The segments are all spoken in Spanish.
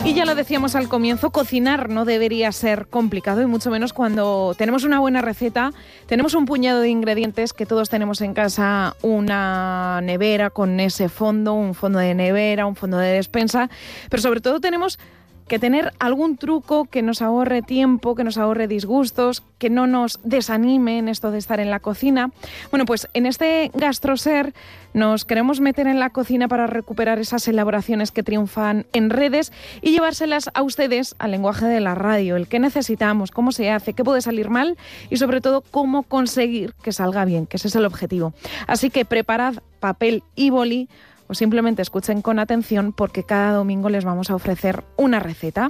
Y ya lo decíamos al comienzo, cocinar no debería ser complicado y mucho menos cuando tenemos una buena receta, tenemos un puñado de ingredientes que todos tenemos en casa, una nevera con ese fondo, un fondo de nevera, un fondo de despensa, pero sobre todo tenemos que tener algún truco que nos ahorre tiempo, que nos ahorre disgustos, que no nos desanime en esto de estar en la cocina. Bueno, pues en este GastroSer nos queremos meter en la cocina para recuperar esas elaboraciones que triunfan en redes y llevárselas a ustedes al lenguaje de la radio, el qué necesitamos, cómo se hace, qué puede salir mal y sobre todo cómo conseguir que salga bien, que ese es el objetivo. Así que preparad papel y boli, o simplemente escuchen con atención porque cada domingo les vamos a ofrecer una receta.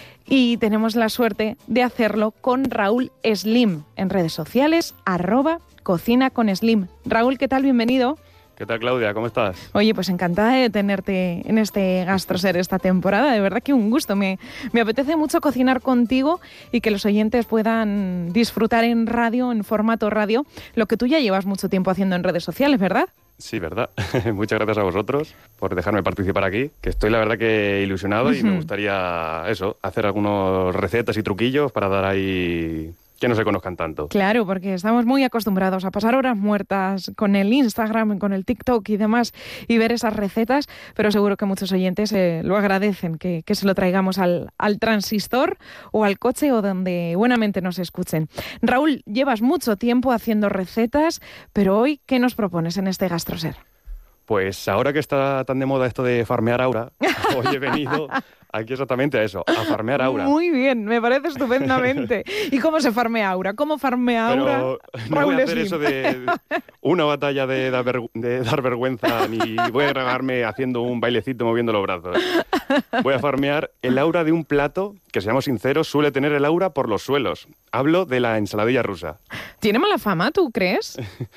Y tenemos la suerte de hacerlo con Raúl Slim en redes sociales, @cocinaConSlim. Raúl, ¿qué tal? Bienvenido. ¿Qué tal, Claudia? ¿Cómo estás? Oye, pues encantada de tenerte en este GastroSer esta temporada. De verdad que un gusto. Me apetece mucho cocinar contigo y que los oyentes puedan disfrutar en radio, en formato radio, lo que tú ya llevas mucho tiempo haciendo en redes sociales, ¿verdad? Sí, ¿verdad? Muchas gracias a vosotros por dejarme participar aquí, que estoy la verdad que ilusionado y me gustaría hacer algunas recetas y truquillos para dar ahí que no se conozcan tanto. Claro, porque estamos muy acostumbrados a pasar horas muertas con el Instagram, con el TikTok y demás y ver esas recetas, pero seguro que muchos oyentes lo agradecen, que se lo traigamos al transistor o al coche o donde buenamente nos escuchen. Raúl, llevas mucho tiempo haciendo recetas, pero hoy, ¿qué nos propones en este GastroSer? Pues ahora que está tan de moda esto de farmear aura, hoy he venido aquí exactamente a eso, a farmear aura. Muy bien, me parece estupendamente. ¿Y cómo se farmea aura? ¿Cómo farmea aura? Pero no voy a hacer eso de una batalla de dar vergüenza, ni voy a grabarme haciendo un bailecito moviendo los brazos. Voy a farmear el aura de un plato que, seamos sinceros, suele tener el aura por los suelos. Hablo de la ensaladilla rusa. ¿Tiene mala fama, tú crees?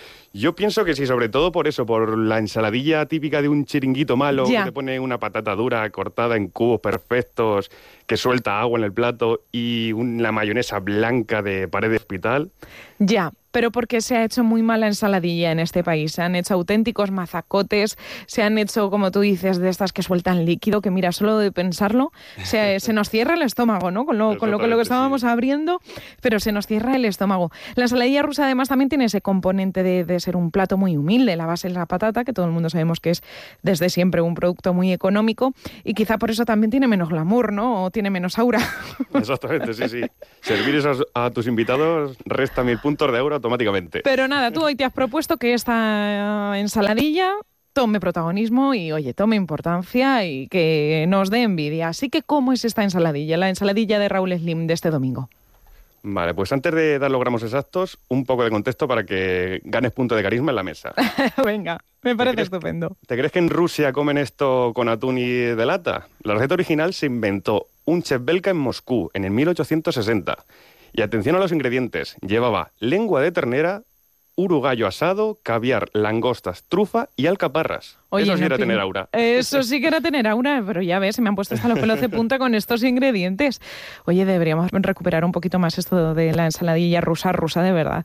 Yo pienso que sí, sobre todo por eso, por la ensaladilla típica de un chiringuito malo, que te pone una patata dura cortada en cubos perfectos, que suelta agua en el plato y la mayonesa blanca de pared de hospital. Ya, pero porque se ha hecho muy mala ensaladilla en este país. Se han hecho auténticos mazacotes, se han hecho, como tú dices, de estas que sueltan líquido, que mira, solo de pensarlo, se nos cierra el estómago, ¿no? Con lo que estábamos abriendo, pero se nos cierra el estómago. La ensaladilla rusa además también tiene ese componente de ser un plato muy humilde. La base es la patata, que todo el mundo sabemos que es desde siempre un producto muy económico y quizá por eso también tiene menos glamour, ¿no? O tiene menos aura. Exactamente, sí. Servir eso a tus invitados resta 1000 puntos de aura automáticamente. Pero nada, tú hoy te has propuesto que esta ensaladilla tome protagonismo y, oye, tome importancia y que nos dé envidia. Así que, ¿cómo es esta ensaladilla? La ensaladilla de Raúl Slim de este domingo. Vale, pues antes de dar los gramos exactos, un poco de contexto para que ganes punto de carisma en la mesa. Venga, me parece estupendo. ¿Te crees que en Rusia comen esto con atún y de lata? La receta original se inventó un chef belga en Moscú en el 1860. Y atención a los ingredientes. Llevaba lengua de ternera, urogallo asado, caviar, langostas, trufa y alcaparras. Oye, eso sí era tener aura. Eso sí que era tener aura, pero ya ves, se me han puesto hasta los pelos de punta con estos ingredientes. Oye, deberíamos recuperar un poquito más esto de la ensaladilla rusa de verdad.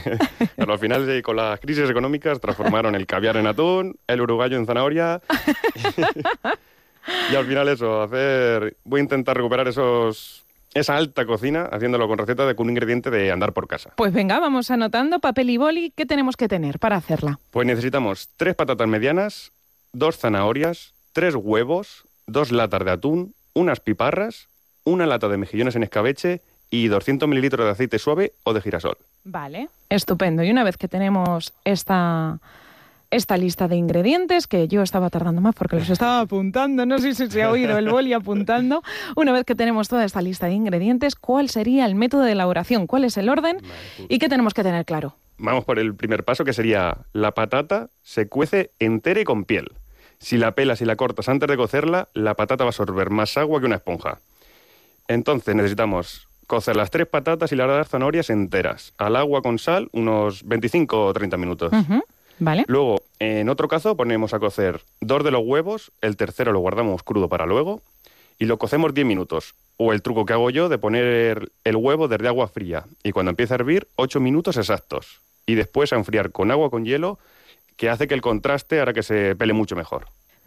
Pero al final, con las crisis económicas, transformaron el caviar en atún, el urogallo en zanahoria. Y al final voy a intentar recuperar esa alta cocina, haciéndolo con recetas con un ingrediente de andar por casa. Pues venga, vamos anotando papel y boli. ¿Qué tenemos que tener para hacerla? Pues necesitamos 3 patatas medianas, 2 zanahorias, 3 huevos, 2 latas de atún, unas piparras, una lata de mejillones en escabeche y 200 mililitros de aceite suave o de girasol. Vale, estupendo. Y una vez que tenemos esta lista de ingredientes, que yo estaba tardando más porque los estaba apuntando, no sé si se ha oído el boli apuntando. Una vez que tenemos toda esta lista de ingredientes, ¿cuál sería el método de elaboración? ¿Cuál es el orden? ¿Y qué tenemos que tener claro? Vamos por el primer paso, que sería la patata se cuece entera y con piel. Si la pelas y la cortas antes de cocerla, la patata va a absorber más agua que una esponja. Entonces necesitamos cocer las 3 patatas y las zanahorias enteras, al agua con sal, unos 25 o 30 minutos. Vale. Luego, en otro caso, ponemos a cocer 2 de los huevos, el tercero lo guardamos crudo para luego, y lo cocemos 10 minutos. O el truco que hago yo de poner el huevo desde agua fría, y cuando empieza a hervir, 8 minutos exactos. Y después a enfriar con agua con hielo, que hace que el contraste hará que se pele mucho mejor.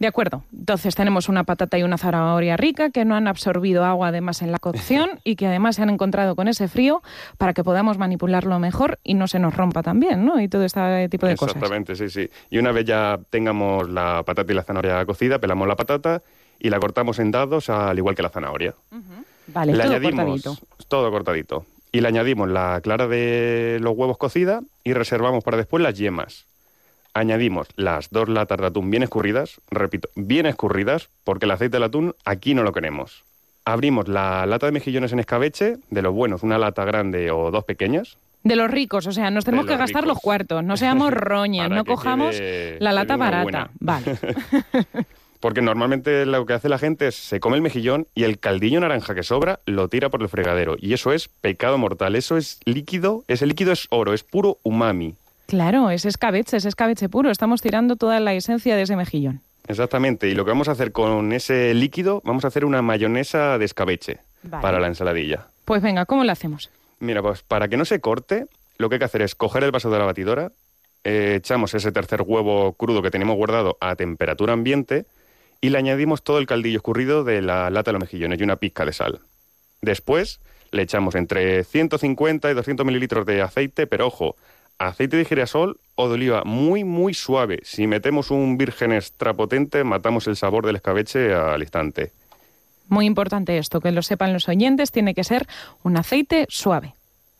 De acuerdo. Entonces tenemos una patata y una zanahoria rica que no han absorbido agua además en la cocción y que además se han encontrado con ese frío para que podamos manipularlo mejor y no se nos rompa también, ¿no? Y todo este tipo de cosas. Exactamente, sí. Y una vez ya tengamos la patata y la zanahoria cocida, pelamos la patata y la cortamos en dados al igual que la zanahoria. Vale, le todo añadimos cortadito. todo cortadito. Y le añadimos la clara de los huevos cocida y reservamos para después las yemas. Añadimos las 2 latas de atún bien escurridas, repito, bien escurridas, porque el aceite del atún aquí no lo queremos. Abrimos la lata de mejillones en escabeche, de los buenos, una lata grande o 2 pequeñas. De los ricos, o sea, nos tenemos que gastar ricos. los cuartos, no seamos roñas, Para no que cojamos quede la lata una barata. buena. Vale. Porque normalmente lo que hace la gente es se come el mejillón y el caldillo naranja que sobra lo tira por el fregadero. Y eso es pecado mortal, eso es líquido, ese líquido es oro, es puro umami. Claro, es escabeche puro. Estamos tirando toda la esencia de ese mejillón. Exactamente, y lo que vamos a hacer con ese líquido, vamos a hacer una mayonesa de escabeche para la ensaladilla. Pues venga, ¿cómo lo hacemos? Mira, pues para que no se corte, lo que hay que hacer es coger el vaso de la batidora, echamos ese tercer huevo crudo que tenemos guardado a temperatura ambiente y le añadimos todo el caldillo escurrido de la lata de los mejillones y una pizca de sal. Después le echamos entre 150 y 200 mililitros de aceite, pero ojo, aceite de girasol o de oliva muy, muy suave. Si metemos un virgen extra potente, matamos el sabor del escabeche al instante. Muy importante esto, que lo sepan los oyentes, tiene que ser un aceite suave.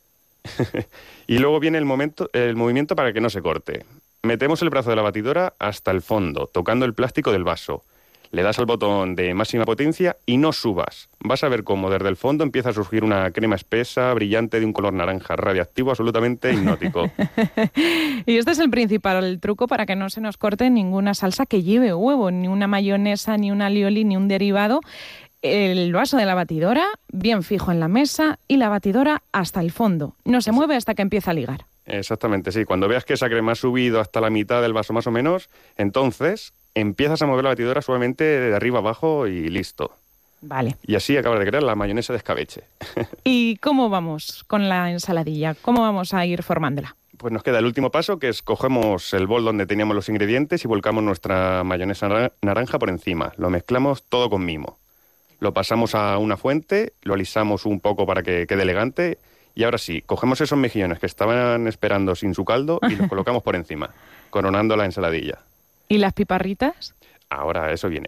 Y luego viene el movimiento para que no se corte. Metemos el brazo de la batidora hasta el fondo, tocando el plástico del vaso. Le das al botón de máxima potencia y no subas. Vas a ver cómo desde el fondo empieza a surgir una crema espesa, brillante, de un color naranja radiactivo, absolutamente hipnótico. Y este es el principal truco para que no se nos corte ninguna salsa que lleve huevo, ni una mayonesa, ni un alioli, ni un derivado. El vaso de la batidora bien fijo en la mesa y la batidora hasta el fondo. No se mueve hasta que empieza a ligar. Exactamente, sí. Cuando veas que esa crema ha subido hasta la mitad del vaso más o menos, entonces empiezas a mover la batidora suavemente de arriba abajo y listo. Vale. Y así acabas de crear la mayonesa de escabeche. ¿Y cómo vamos con la ensaladilla? ¿Cómo vamos a ir formándola? Pues nos queda el último paso, que es cogemos el bol donde teníamos los ingredientes y volcamos nuestra mayonesa naranja por encima. Lo mezclamos todo con mimo. Lo pasamos a una fuente, lo alisamos un poco para que quede elegante y ahora sí, cogemos esos mejillones que estaban esperando sin su caldo y los colocamos por encima, coronando la ensaladilla. ¿Y las piparritas? Ahora, eso viene.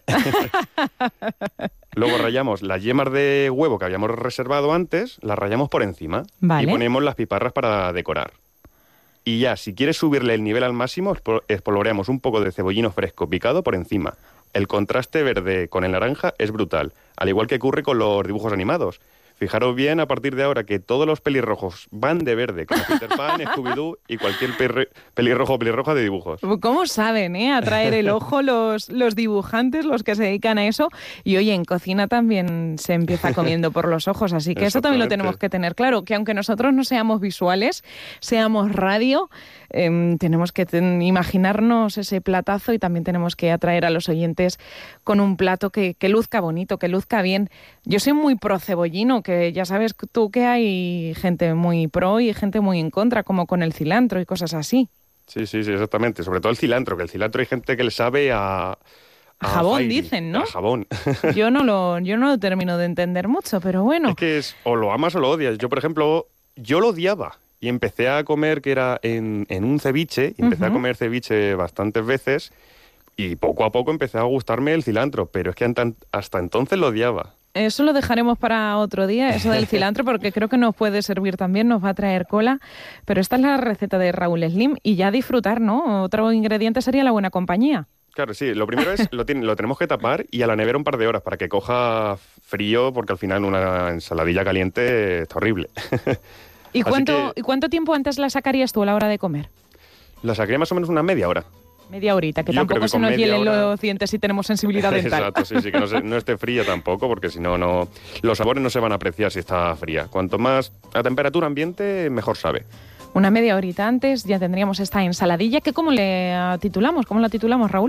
Luego rallamos las yemas de huevo que habíamos reservado antes, las rallamos por encima. Vale. Y ponemos las piparras para decorar. Y ya, si quieres subirle el nivel al máximo, espolvoreamos un poco de cebollino fresco picado por encima. El contraste verde con el naranja es brutal, al igual que ocurre con los dibujos animados. Fijaros bien a partir de ahora que todos los pelirrojos van de verde, como Peter Pan, Scooby-Doo y cualquier pelirrojo o pelirroja de dibujos. ¿Cómo saben, atraer el ojo los dibujantes, los que se dedican a eso? Y oye, en cocina también se empieza comiendo por los ojos, así que eso también lo tenemos que tener claro, que aunque nosotros no seamos visuales, seamos radio, tenemos que imaginarnos ese platazo y también tenemos que atraer a los oyentes con un plato que luzca bonito, que luzca bien. Yo soy muy pro cebollino, que ya sabes tú que hay gente muy pro y gente muy en contra, como con el cilantro y cosas así. Sí, exactamente. Sobre todo el cilantro, que el cilantro hay gente que le sabe a jabón, fairy, dicen, ¿no? A jabón. Yo no lo termino de entender mucho, pero bueno. Es que o lo amas o lo odias. Yo, por ejemplo, yo lo odiaba y empecé a comer, que era en un ceviche, y empecé a comer ceviche bastantes veces y poco a poco empecé a gustarme el cilantro, pero es que hasta entonces lo odiaba. Eso lo dejaremos para otro día, eso del cilantro, porque creo que nos puede servir también, nos va a traer cola. Pero esta es la receta de Raúl Slim y ya disfrutar, ¿no? Otro ingrediente sería la buena compañía. Claro, sí. Lo primero es, lo tenemos que tapar y a la nevera un par de horas para que coja frío, porque al final una ensaladilla caliente está horrible. ¿Y cuánto tiempo antes la sacarías tú a la hora de comer? La sacaría más o menos una media hora. Media horita, que Yo tampoco creo que se nos hielen hora... los dientes si tenemos sensibilidad dental. Exacto, sí, que no esté fría tampoco, porque si no, los sabores no se van a apreciar si está fría. Cuanto más a temperatura ambiente, mejor sabe. Una media horita antes ya tendríamos esta ensaladilla, que ¿cómo la titulamos, Raúl?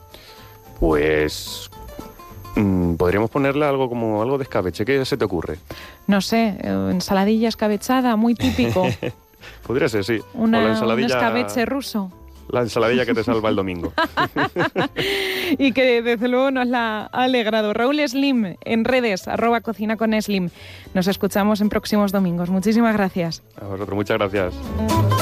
Pues podríamos ponerle algo de escabeche. ¿Qué se te ocurre? No sé, ensaladilla escabechada, muy típico. Podría ser, sí. Un escabeche ruso. La ensaladilla que te salva el domingo. y que desde luego nos la ha alegrado. Raúl Slim, en redes, @cocinaConSlim. Nos escuchamos en próximos domingos. Muchísimas gracias. A vosotros, muchas gracias.